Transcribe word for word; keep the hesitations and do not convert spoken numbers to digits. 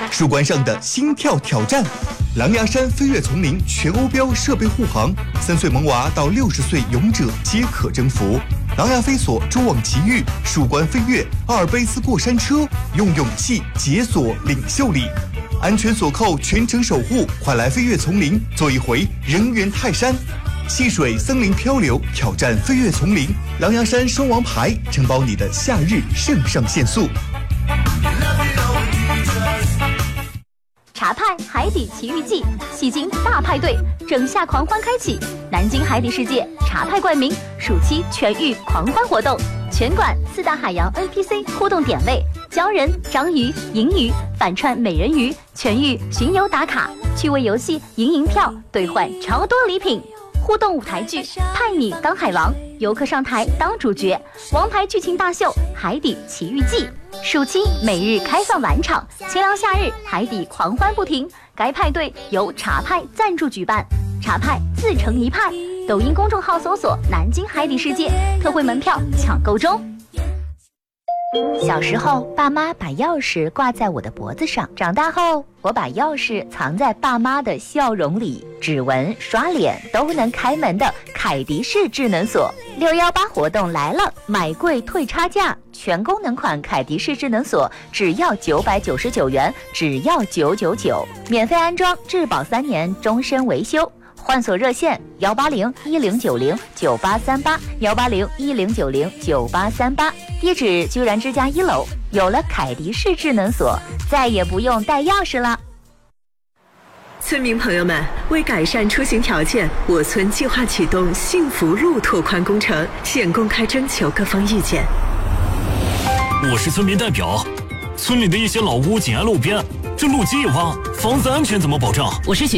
树冠上的心跳挑战。狼牙山飞跃丛林全欧标设备护航，三岁萌娃到六十岁勇者皆可征服。狼牙飞索蛛网奇遇，树冠飞跃，阿尔卑斯过山车，用勇气解锁领袖力。安全锁扣，全程守护，快来飞跃丛林，做一回人猿泰山。戏水森林漂流，挑战飞跃丛林，狼牙山双王牌，承包你的夏日肾上腺素。 茶派海底奇遇记，戏精大派对，整夏狂欢开启！南京海底世界茶派冠名暑期全域狂欢活动，全馆四大海洋 N P C 互动点位，鲛人、章鱼、银鱼反串美人鱼，全域巡游打卡，趣味游戏赢银票兑换超多礼品。互动舞台剧派你当海王，游客上台当主角，王牌剧情大秀海底奇遇记。暑期每日开放晚场，清凉夏日海底狂欢不停。该派对由茶派赞助举办，茶派自成一派。抖音公众号搜索南京海底世界，特惠门票抢购中。小时候，爸妈把钥匙挂在我的脖子上，长大后，我把钥匙藏在爸妈的笑容里。指纹、刷脸都能开门的凯迪式智能锁，六一八活动来了，买贵退差价，全功能款凯迪式智能锁只要九百九十九元，只要九九九，免费安装，质保三年，终身维修。换锁热线幺八零一零九零九八三八幺八零一零九零九八三八，地址居然之家一楼。有了凯迪式智能锁，再也不用带钥匙了。 村民朋友们，为改善出行条件，我村计划启动幸福路拓宽工程，现公开征求各方意见。 我是村民代表，村里的一些老屋紧挨路边，这路基一挖，房子安全怎么保障？ 我是